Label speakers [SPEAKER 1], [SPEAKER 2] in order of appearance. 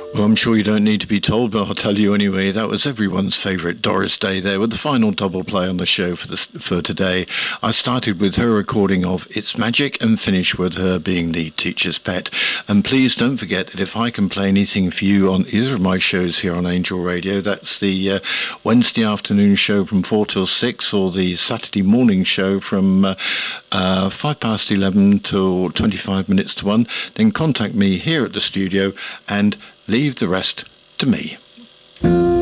[SPEAKER 1] Well, I'm sure you don't need to be told, but I'll tell you anyway. That was everyone's favourite Doris Day there with the final double play on the show for today. I started with her recording of It's Magic and finished with her being the teacher's pet. And please don't forget that if I can play anything for you on either of my shows here on Angel Radio, that's the Wednesday afternoon show from 4 till 6 or the Saturday morning show from 11:05 till 25 minutes to 1, then contact me here at the studio and leave the rest to me.